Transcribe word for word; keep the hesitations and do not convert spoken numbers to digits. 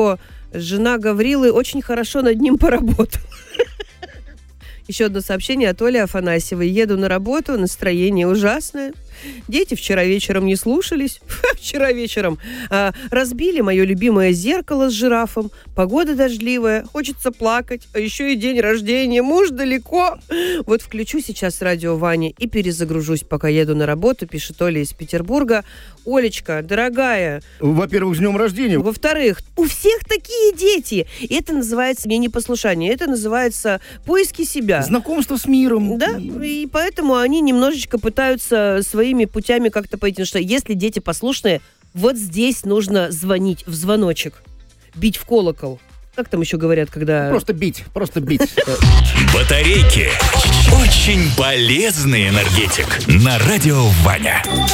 Жена Гаврилы очень хорошо над ним поработала. Еще одно сообщение от Оли Афанасьевой. Еду на работу, настроение ужасное. Дети вчера вечером не слушались. Вчера вечером а, разбили мое любимое зеркало с жирафом. Погода дождливая, хочется плакать. А еще и день рождения, муж далеко. Вот включу сейчас радио Вани и перезагружусь, пока еду на работу, пишет Оля из Петербурга. Олечка, дорогая. Во-первых, с днем рождения. Во-вторых, у всех такие дети. И это называется не непослушание, это называется поиски себя. Знакомство с миром. Да, и поэтому они немножечко пытаются своими путями как-то пойти. Потому что если дети послушные, вот здесь нужно звонить в звоночек, бить в колокол. Как там еще говорят, когда... Просто бить, просто бить. Батарейки. Очень полезный энергетик. На радио Ваня.